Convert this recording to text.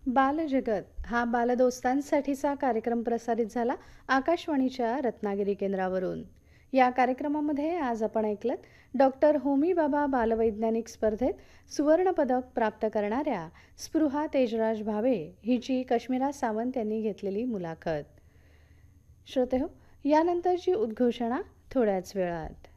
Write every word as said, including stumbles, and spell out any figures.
बालजगत हा बालदोस्तांसाठीचा कार्यक्रम प्रसारित झाला आकाशवाणीच्या रत्नागिरी केंद्रावरून. या कार्यक्रमामध्ये आज आपण ऐकलत डॉक्टर होमी बाबा बालवैज्ञानिक स्पर्धेत सुवर्णपदक प्राप्त करणाऱ्या स्पृहा तेजराज भावे हिची कश्मीरा सावंत यांनी घेतलेली मुलाखत. श्रोते हो, यानंतरची उद्घोषणा थोड्याच वेळात.